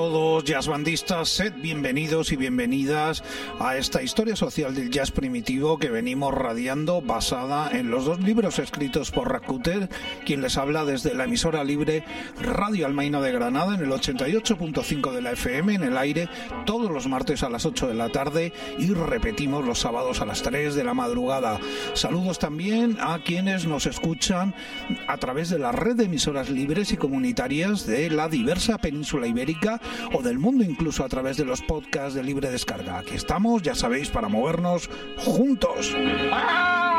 Todos jazzbandistas, sed bienvenidos y bienvenidas a esta historia social del jazz primitivo que venimos radiando, basada en los dos libros escritos por Rakuter, quien les habla desde la emisora libre Radio Almaina de Granada en el 88.5 de la FM, en el aire todos los martes a las 8 de la tarde y repetimos los sábados a las 3 de la madrugada. Saludos también a quienes nos escuchan a través de la red de emisoras libres y comunitarias de la diversa península ibérica o del mundo, incluso a través de los podcasts de libre descarga. Aquí estamos, ya sabéis, para movernos juntos.